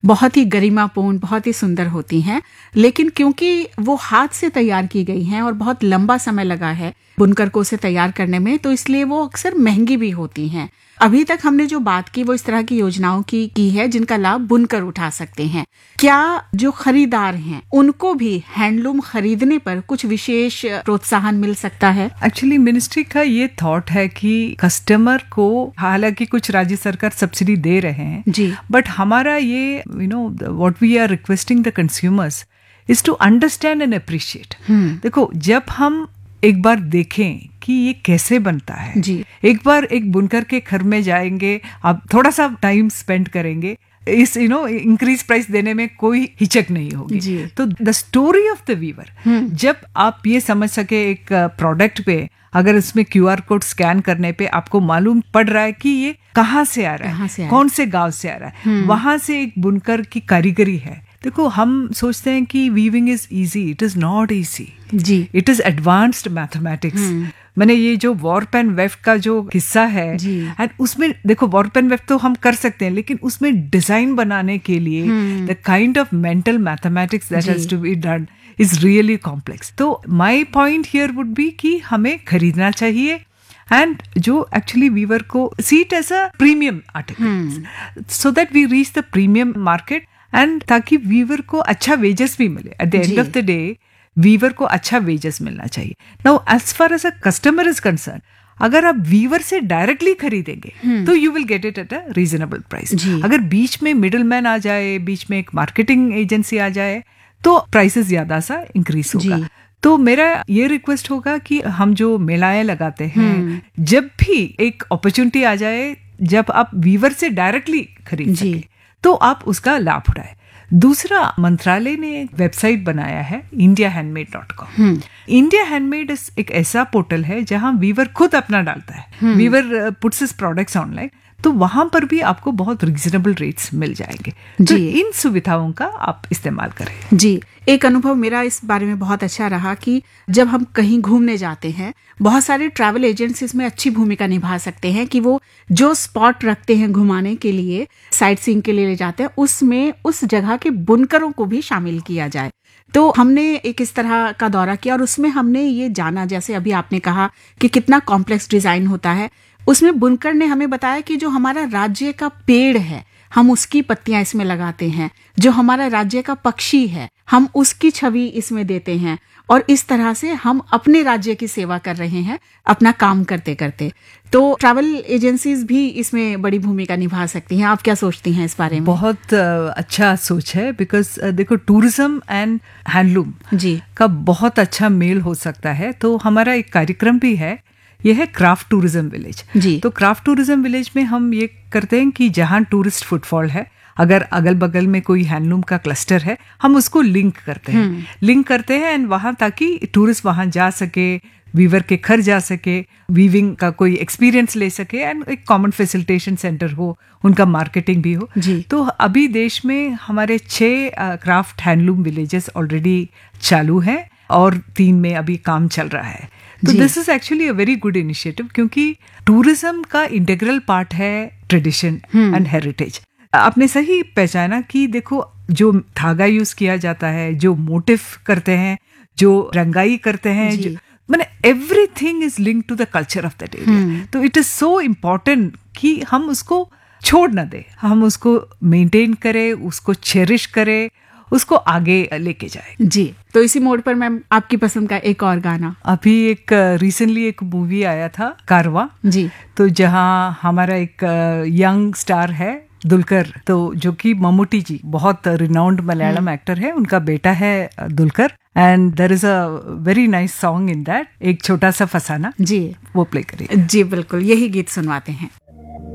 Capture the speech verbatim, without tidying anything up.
बहुत ही गरिमापूर्ण, बहुत ही सुंदर होती हैं, लेकिन क्योंकि वो हाथ से तैयार की गई हैं और बहुत लंबा समय लगा है बुनकर को उसे तैयार करने में, तो इसलिए वो अक्सर महंगी भी होती हैं। अभी तक हमने जो बात की वो इस तरह की योजनाओं की की है जिनका लाभ बुनकर उठा सकते हैं। क्या जो खरीदार हैं उनको भी हैंडलूम खरीदने पर कुछ विशेष प्रोत्साहन मिल सकता है? एक्चुअली मिनिस्ट्री का ये थॉट है कि कस्टमर को, हालांकि कुछ राज्य सरकार सब्सिडी दे रहे हैं जी, बट हमारा ये you know what we are requesting the consumers is to understand and appreciate. देखो, जब हम एक बार देखें कि ये कैसे बनता है जी, एक बार एक बुनकर के घर में जाएंगे, आप थोड़ा सा टाइम स्पेंड करेंगे, इस यू नो इंक्रीज प्राइस देने में कोई हिचक नहीं होगी। जी। तो the story of the Weaver, जब आप ये समझ सके एक प्रोडक्ट पे अगर इसमें क्यूआर कोड स्कैन करने पे आपको मालूम पड़ रहा है कि ये कहाँ से आ रहा है, से कौन से गांव से आ रहा है, वहां से एक बुनकर की कारीगरी है। देखो, हम सोचते हैं कि weaving is easy, it is not easy ji, it is advanced mathematics. मैंने ये जो वॉर्प एंड वेफ्ट का जो हिस्सा है, एंड उसमें देखो वॉर्प एंड वेफ्ट तो हम कर सकते हैं, लेकिन उसमें डिजाइन बनाने के लिए the kind of mental mathematics that has to be done is really complex. तो my point here would be कि हमें खरीदना चाहिए एंड जो एक्चुअली वीवर को see it as a premium article so that we reach the premium market, and ताकि Weaver को अच्छा वेजेस भी मिले। At the end of the day Weaver को अच्छा वेजेस मिलना चाहिए। Now as far as a customer is concern, अगर आप वीवर से डायरेक्टली खरीदेंगे तो you will get it at a reasonable price. अगर बीच में मिडिल मैन आ जाए, बीच में एक मार्केटिंग एजेंसी आ जाए, तो प्राइसेस ज्यादा सा इंक्रीज होगा। तो मेरा ये रिक्वेस्ट होगा कि हम जो मेलाएं लगाते हैं, जब भी एक अपॉर्चुनिटी आ जाए जब आप वीवर से डायरेक्टली खरीद सके, तो आप उसका लाभ उठाए। दूसरा, मंत्रालय ने एक वेबसाइट बनाया है India handmade dot com. India handmade एक ऐसा पोर्टल है जहां वीवर खुद अपना डालता है, Weaver puts his products online, तो वहां पर भी आपको बहुत रीजनेबल रेट्स मिल जाएंगे। तो इन सुविधाओं का आप इस्तेमाल करें। जी, एक अनुभव मेरा इस बारे में बहुत अच्छा रहा कि जब हम कहीं घूमने जाते हैं, बहुत सारे ट्रैवल एजेंट्स इसमें अच्छी भूमिका निभा सकते हैं कि वो जो स्पॉट रखते हैं घुमाने के लिए, साइट सीइंग के लिए ले जाते हैं, उसमें उस जगह के बुनकरों को भी शामिल किया जाए। तो हमने एक इस तरह का दौरा किया और उसमें हमने ये जाना, जैसे अभी आपने कहा कि कितना कॉम्प्लेक्स डिजाइन होता है, उसमें बुनकर ने हमें बताया कि जो हमारा राज्य का पेड़ है हम उसकी पत्तियां इसमें लगाते हैं, जो हमारा राज्य का पक्षी है हम उसकी छवि इसमें देते हैं, और इस तरह से हम अपने राज्य की सेवा कर रहे हैं अपना काम करते करते। तो ट्रैवल एजेंसीज भी इसमें बड़ी भूमिका निभा सकती हैं। आप क्या सोचती हैं इस बारे में? बहुत uh, अच्छा सोच है, बिकॉज uh, देखो टूरिज्म एंड हैंडलूम जी का बहुत अच्छा मेल हो सकता है। तो हमारा एक कार्यक्रम भी है, यह है क्राफ्ट टूरिज्म विलेज। जी, तो क्राफ्ट टूरिज्म विलेज में हम ये करते हैं कि जहां टूरिस्ट फुटफॉल है, अगर अगल बगल में कोई हैंडलूम का क्लस्टर है, हम उसको लिंक करते हैं लिंक करते हैं एंड वहां, ताकि टूरिस्ट वहां जा सके, वीवर के घर जा सके, वीविंग का कोई एक्सपीरियंस ले सके, एंड एक कॉमन फैसिलिटेशन सेंटर हो, उनका मार्केटिंग भी हो। तो अभी देश में हमारे छह क्राफ्ट हैंडलूम विलेजेस ऑलरेडी चालू हैं और तीन में अभी काम चल रहा है। तो this is actually a very good initiative, क्योंकि टूरिज्म का इंटीग्रल पार्ट है ट्रेडिशन एंड हेरिटेज। आपने सही पहचाना कि देखो, जो धागा यूज किया जाता है, जो मोटिफ करते हैं, जो रंगाई करते हैं, जो मैंने everything is link to the culture of that area. तो इट इज सो इम्पोर्टेंट कि हम उसको छोड़ ना दें, हम उसको मेंटेन करें, उसको चेरिश करें, उसको आगे लेके जाए। जी, तो इसी मोड पर मैम आपकी पसंद का एक और गाना। अभी एक रिसेंटली एक मूवी आया था कारवां जी, तो जहाँ हमारा एक यंग स्टार है दुलकर, तो जो कि मम्मूटी जी बहुत रिनाउंड मलयालम एक्टर है, उनका बेटा है Dulquer, and there is a very nice song in that, एक छोटा सा फसाना। जी, वो प्ले करिए। जी बिल्कुल, यही गीत सुनवाते हैं।